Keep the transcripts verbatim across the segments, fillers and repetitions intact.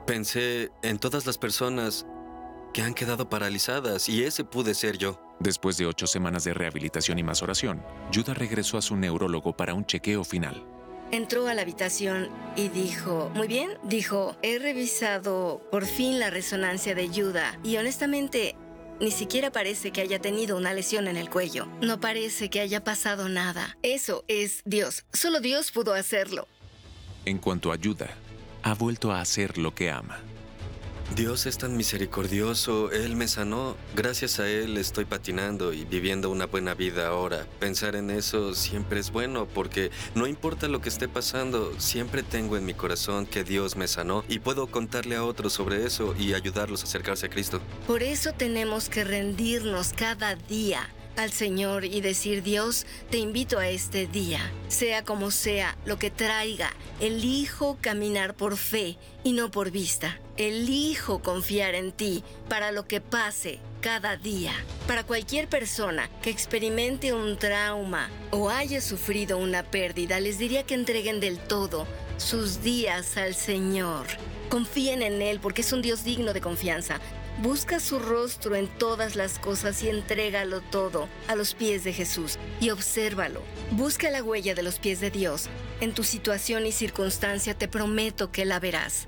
Pensé en todas las personas que han quedado paralizadas y ese pude ser yo. Después de ocho semanas de rehabilitación y más oración, Judah regresó a su neurólogo para un chequeo final. Entró a la habitación y dijo, muy bien, dijo, he revisado por fin la resonancia de Judah y honestamente ni siquiera parece que haya tenido una lesión en el cuello. No parece que haya pasado nada. Eso es Dios. Solo Dios pudo hacerlo. En cuanto a Judah, ha vuelto a hacer lo que ama. Dios es tan misericordioso, Él me sanó. Gracias a Él estoy patinando y viviendo una buena vida ahora. Pensar en eso siempre es bueno porque no importa lo que esté pasando, siempre tengo en mi corazón que Dios me sanó y puedo contarle a otros sobre eso y ayudarlos a acercarse a Cristo. Por eso tenemos que rendirnos cada día al Señor y decir, Dios, te invito a este día. Sea como sea lo que traiga, elijo caminar por fe y no por vista. Elijo confiar en ti para lo que pase cada día. Para cualquier persona que experimente un trauma o haya sufrido una pérdida, les diría que entreguen del todo sus días al Señor. Confíen en Él porque es un Dios digno de confianza. Busca su rostro en todas las cosas y entrégalo todo a los pies de Jesús y obsérvalo. Busca la huella de los pies de Dios. En tu situación y circunstancia te prometo que la verás.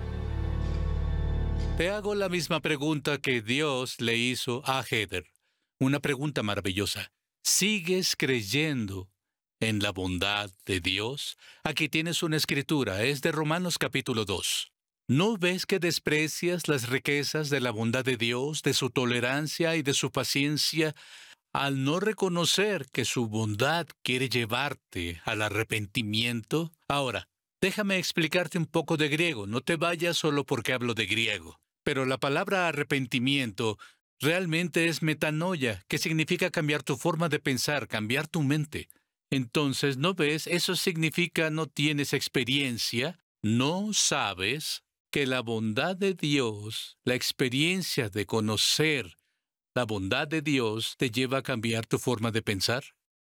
Te hago la misma pregunta que Dios le hizo a Heather. Una pregunta maravillosa. ¿Sigues creyendo en la bondad de Dios? Aquí tienes una escritura, es de Romanos capítulo dos. ¿No ves que desprecias las riquezas de la bondad de Dios, de su tolerancia y de su paciencia, al no reconocer que su bondad quiere llevarte al arrepentimiento? Ahora, déjame explicarte un poco de griego. No te vayas solo porque hablo de griego. Pero la palabra arrepentimiento realmente es metanoia, que significa cambiar tu forma de pensar, cambiar tu mente. Entonces, ¿no ves? Eso significa no tienes experiencia, no sabes que la bondad de Dios, la experiencia de conocer la bondad de Dios te lleva a cambiar tu forma de pensar.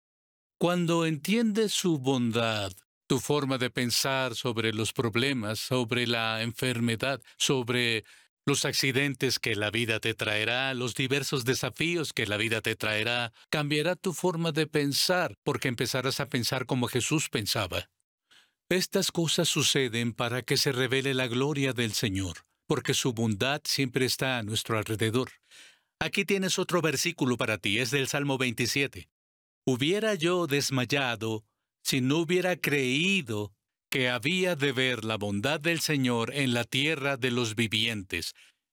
Cuando entiendes su bondad, tu forma de pensar sobre los problemas, sobre la enfermedad, sobre los accidentes que la vida te traerá, los diversos desafíos que la vida te traerá, cambiará tu forma de pensar porque empezarás a pensar como Jesús pensaba. Estas cosas suceden para que se revele la gloria del Señor, porque su bondad siempre está a nuestro alrededor. Aquí tienes otro versículo para ti, es del Salmo veintisiete. Hubiera yo desmayado si no hubiera creído que había de ver la bondad del Señor en la tierra de los vivientes.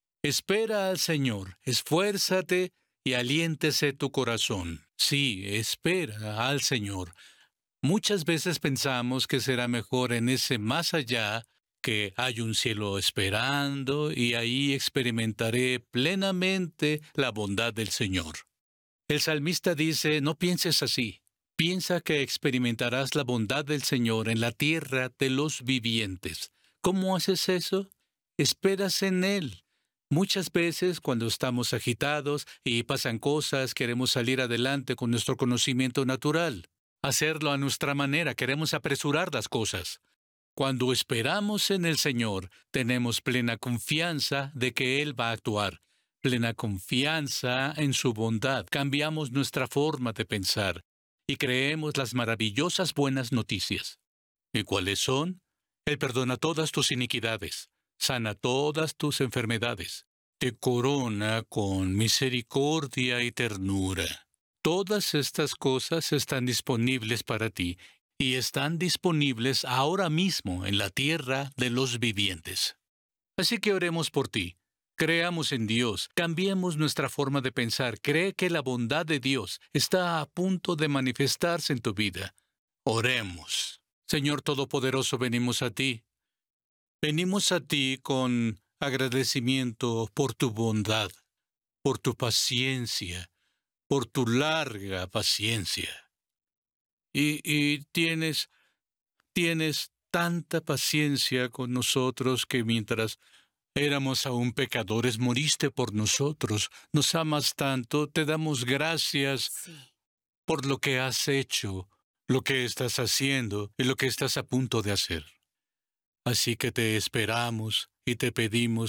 Espera al Señor, esfuérzate y aliéntese tu corazón. Sí, espera al Señor. Muchas veces pensamos que será mejor en ese más allá, que hay un cielo esperando y ahí experimentaré plenamente la bondad del Señor. El salmista dice, no pienses así. Piensa que experimentarás la bondad del Señor en la tierra de los vivientes. ¿Cómo haces eso? Esperas en Él. Muchas veces, cuando estamos agitados y pasan cosas, queremos salir adelante con nuestro conocimiento natural. Hacerlo a nuestra manera, queremos apresurar las cosas. Cuando esperamos en el Señor, tenemos plena confianza de que Él va a actuar. Plena confianza en su bondad. Cambiamos nuestra forma de pensar y creemos las maravillosas buenas noticias. ¿Y cuáles son? Él perdona todas tus iniquidades, sana todas tus enfermedades, te corona con misericordia y ternura. Todas estas cosas están disponibles para ti y están disponibles ahora mismo en la tierra de los vivientes. Así que oremos por ti. Creamos en Dios, cambiemos nuestra forma de pensar. Cree que la bondad de Dios está a punto de manifestarse en tu vida. Oremos. Señor Todopoderoso, venimos a ti. Venimos a ti con agradecimiento por tu bondad, por tu paciencia, por tu larga paciencia. Y, y tienes, tienes tanta paciencia con nosotros que mientras éramos aún pecadores, moriste por nosotros. Nos amas tanto, te damos gracias Sí. por lo que has hecho, lo que estás haciendo y lo que estás a punto de hacer. Así que te esperamos y te pedimos